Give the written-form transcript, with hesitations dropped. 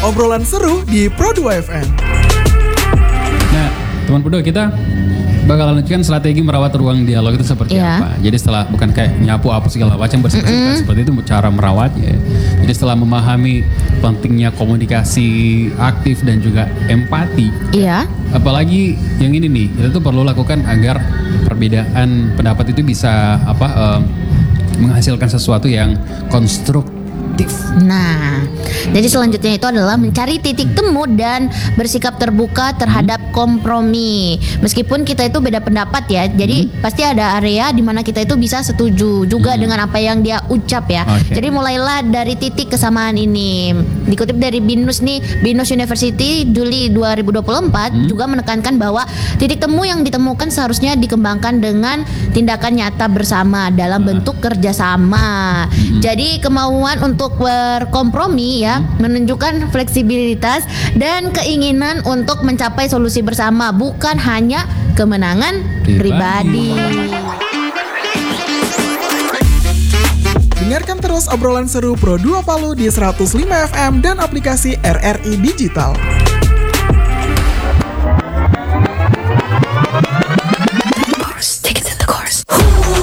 obrolan seru di Pro 2 FM. Nah, teman Pro 2, kita bakal lanjutkan strategi merawat ruang dialog itu seperti apa. Jadi setelah bukan kayak nyapu apa segala macam bersih-bersih seperti itu cara merawatnya. Jadi setelah memahami pentingnya komunikasi aktif dan juga empati. Iya. Apalagi yang ini nih, kita tuh perlu lakukan agar perbedaan pendapat itu bisa menghasilkan sesuatu yang konstruktif. Nah, jadi selanjutnya itu adalah mencari titik temu dan bersikap terbuka terhadap kompromi. Meskipun kita itu beda pendapat ya, jadi pasti ada area di mana kita itu bisa setuju juga dengan apa yang dia ucap ya. Jadi mulailah dari titik kesamaan ini. Dikutip dari BINUS nih, BINUS University Juli 2024 juga menekankan bahwa titik temu yang ditemukan seharusnya dikembangkan dengan tindakan nyata bersama dalam bentuk kerjasama. Jadi kemauan untuk berkompromi ya menunjukkan fleksibilitas dan keinginan untuk mencapai solusi bersama, bukan hanya kemenangan pribadi. Dengarkan terus obrolan seru Pro 2 Palu di 105 FM dan aplikasi RRI Digital.